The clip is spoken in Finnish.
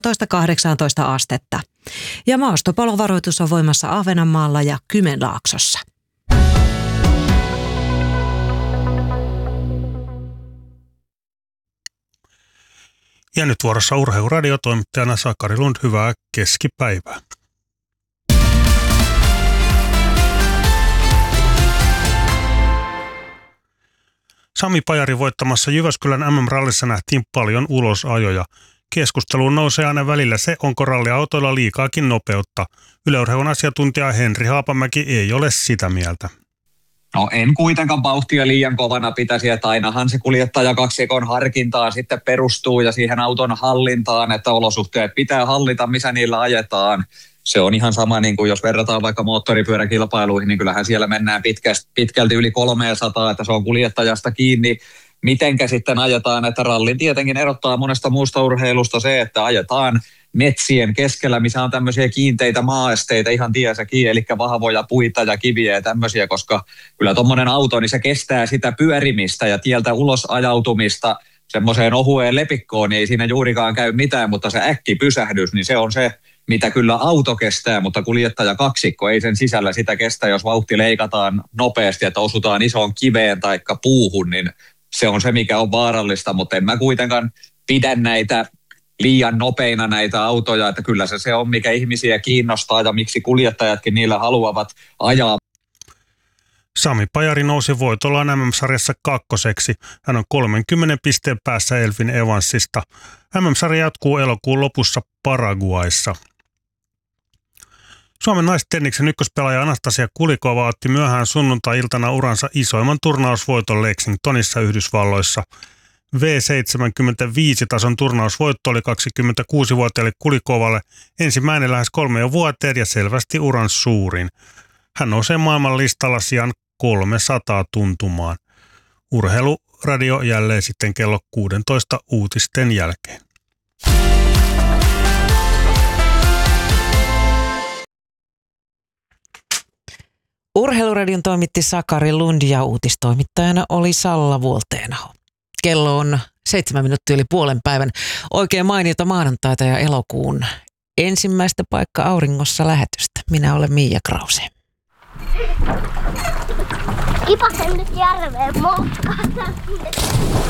18 astetta. Ja maastopalovaroitus on voimassa Ahvenanmaalla ja Kymenlaaksossa. Ja nyt vuorossa Urheiluradio toimittajana Sakari Lund, hyvää keskipäivää. Sami Pajari voittamassa Jyväskylän MM-rallissa nähtiin paljon ulosajoja. Keskusteluun nousee aina välillä se, onko ralliautoilla liikaakin nopeutta. Yle Urheilun asiantuntija Henri Haapamäki ei ole sitä mieltä. No en kuitenkaan vauhtia liian kovana pitäisi, että ainahan se kuljettaja kaksikon harkintaan sitten perustuu ja siihen auton hallintaan, että olosuhteet pitää hallita, missä niillä ajetaan. Se on ihan sama, niin kuin jos verrataan vaikka moottoripyöräkilpailuihin, niin kyllähän siellä mennään pitkälti yli 300, että se on kuljettajasta kiinni. Mitenkä sitten ajetaan, että rallin tietenkin erottaa monesta muusta urheilusta se, että ajetaan metsien keskellä, missä on tämmöisiä kiinteitä maaesteitä ihan tiessäkin, eli vahvoja puita ja kiviä ja tämmöisiä, koska kyllä tuommoinen auto, niin se kestää sitä pyörimistä ja tieltä ulos ajautumista semmoiseen ohueen lepikkoon, niin ei siinä juurikaan käy mitään, mutta se äkkipysähdys, niin se on se, mitä kyllä auto kestää, mutta kuljettaja kaksikko ei sen sisällä sitä kestä, jos vauhti leikataan nopeasti, että osutaan isoon kiveen tai puuhun, niin se on se, mikä on vaarallista, mutta en mä kuitenkaan pidä näitä liian nopeina näitä autoja, että kyllä se on, mikä ihmisiä kiinnostaa ja miksi kuljettajatkin niillä haluavat ajaa. Sami Pajari nousi voitollaan MM-sarjassa kakkoseksi. Hän on 30 pisteen päässä Elfyn Evansista. MM-sarja jatkuu elokuun lopussa Paraguayssa. Suomen naistenniksen ykköspelaaja Anastasia Kulikova otti myöhään sunnuntai-iltana uransa isoimman turnausvoiton Lexingtonissa Yhdysvalloissa. V75-tason turnausvoitto oli 26-vuotiaalle Kulikovalle ensimmäinen lähes 3 vuoteen ja selvästi uran suurin. Hän nousee maailman listalla sijan 300 tuntumaan. Urheiluradio jälleen sitten kello 16 uutisten jälkeen. Urheiluradion toimitti Sakari Lund ja uutistoimittajana oli Salla Vuolteenaho. Kello on 7 minuuttia yli puolen päivän. Oikein mainiota maanantaita ja elokuun ensimmäistä paikka auringossa lähetystä. Minä olen Miia Krause. Kipasen nyt järveen motkata.